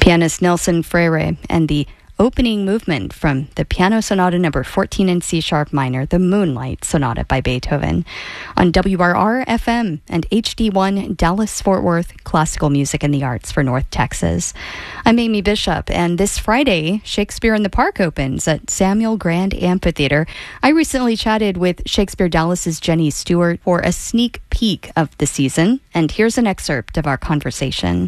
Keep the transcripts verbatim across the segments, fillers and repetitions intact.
Pianist Nelson Freire and the opening movement from the Piano Sonata number fourteen in C sharp minor, the Moonlight Sonata by Beethoven, on W R R F M and H D one Dallas-Fort Worth, classical music and the arts for North Texas. I'm Amy Bishop, and this Friday, Shakespeare in the Park opens at Samuel Grand Amphitheater. I recently chatted with Shakespeare Dallas's Jenny Stewart for a sneak peek of the season, and here's an excerpt of our conversation.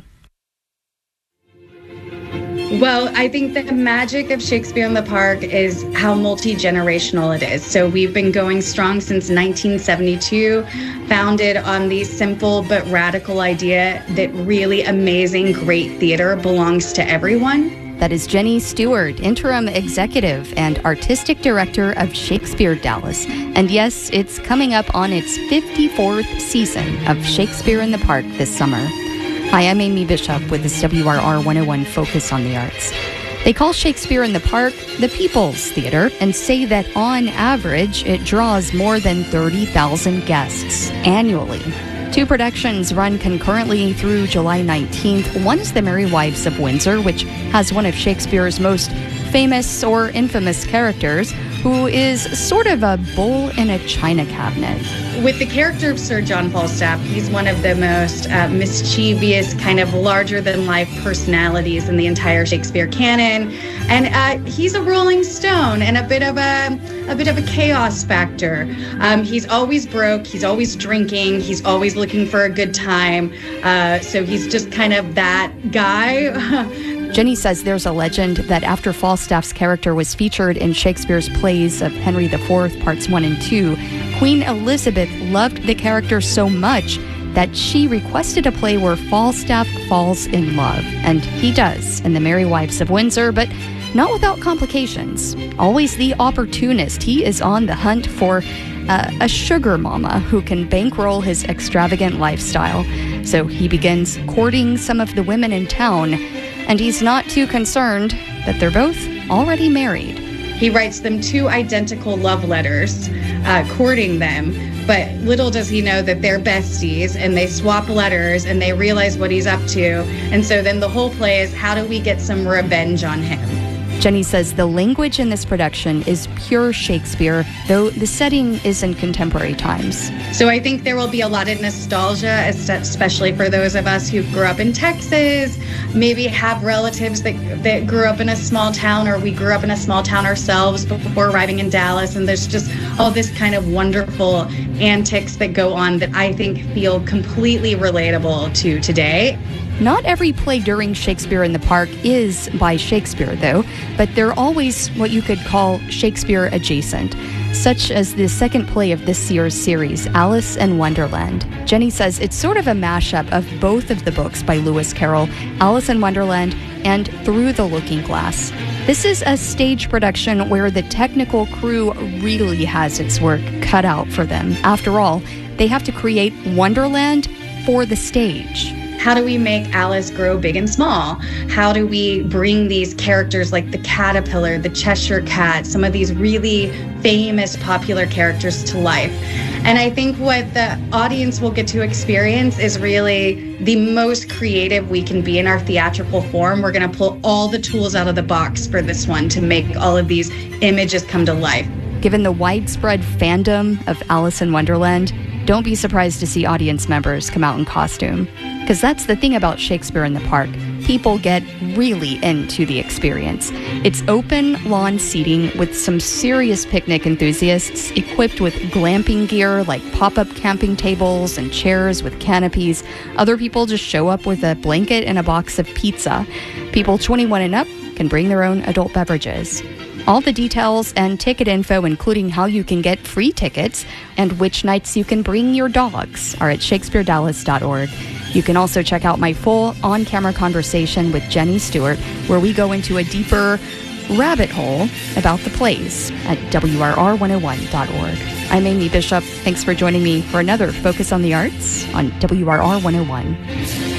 Well, I think the magic of Shakespeare in the Park is how multi-generational it is. So we've been going strong since nineteen seventy-two, founded on the simple but radical idea that really amazing, great theater belongs to everyone. That is Jenny Stewart, interim executive and artistic director of Shakespeare Dallas. And yes, it's coming up on its fifty-fourth season of Shakespeare in the Park this summer. Hi, I'm Amy Bishop with this W R R one oh one Focus on the Arts. They call Shakespeare in the Park the People's Theater and say that on average it draws more than thirty thousand guests annually. Two productions run concurrently through July nineteenth. One is The Merry Wives of Windsor, which has one of Shakespeare's most famous or infamous characters, who is sort of a bull in a china cabinet. With the character of Sir John Falstaff, he's one of the most uh, mischievous, kind of larger-than-life personalities in the entire Shakespeare canon, and uh, he's a Rolling Stone and a bit of a a bit of a chaos factor. Um, he's always broke, he's always drinking, he's always looking for a good time. Uh, so he's just kind of that guy. Jenny says there's a legend that after Falstaff's character was featured in Shakespeare's plays of Henry the Fourth, parts one and two, Queen Elizabeth loved the character so much that she requested a play where Falstaff falls in love. And he does in The Merry Wives of Windsor, but not without complications. Always the opportunist, he is on the hunt for uh, a sugar mama who can bankroll his extravagant lifestyle. So he begins courting some of the women in town, and he's not too concerned that they're both already married. He writes them two identical love letters, uh, courting them, but little does he know that they're besties, and they swap letters, and they realize what he's up to, and so then the whole play is, how do we get some revenge on him? Jenny says the language in this production is pure Shakespeare, though the setting is in contemporary times. So I think there will be a lot of nostalgia, especially for those of us who grew up in Texas, maybe have relatives that, that grew up in a small town, or we grew up in a small town ourselves before arriving in Dallas, and there's just all this kind of wonderful antics that go on that I think feel completely relatable to today. Not every play during Shakespeare in the Park is by Shakespeare, though, but they're always what you could call Shakespeare adjacent, such as the second play of this year's series, Alice in Wonderland. Jenny says it's sort of a mashup of both of the books by Lewis Carroll, Alice in Wonderland and Through the Looking Glass. This is a stage production where the technical crew really has its work cut out for them. After all, they have to create Wonderland for the stage. How do we make Alice grow big and small? How do we bring these characters like the caterpillar, the Cheshire Cat, some of these really famous popular characters to life? And I think what the audience will get to experience is really the most creative we can be in our theatrical form. We're going to pull all the tools out of the box for this one to make all of these images come to life. Given the widespread fandom of Alice in Wonderland, don't be surprised to see audience members come out in costume. Because that's the thing about Shakespeare in the Park. People get really into the experience. It's open lawn seating with some serious picnic enthusiasts equipped with glamping gear like pop-up camping tables and chairs with canopies. Other people just show up with a blanket and a box of pizza. People twenty-one and up can bring their own adult beverages. All the details and ticket info, including how you can get free tickets and which nights you can bring your dogs, are at shakespeare dallas dot org. You can also check out my full on-camera conversation with Jenny Stewart, where we go into a deeper rabbit hole about the plays at W R R one oh one dot org. I'm Amy Bishop. Thanks for joining me for another Focus on the Arts on W R R one oh one.